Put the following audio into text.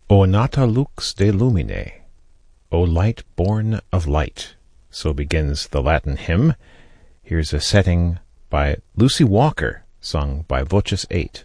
O nata lux de lumine, O light born of light. So begins the Latin hymn. Here's a setting by Lucy Walker, sung by Voces 8.